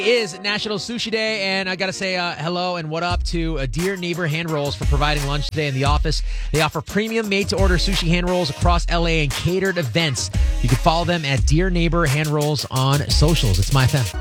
Is National Sushi Day, and I got to say hello and what up to Dear Neighbor Hand Rolls for providing lunch today in the office. They offer premium made-to-order sushi hand rolls across LA and catered events. You can follow them at Dear Neighbor Hand Rolls on socials. It's My FM.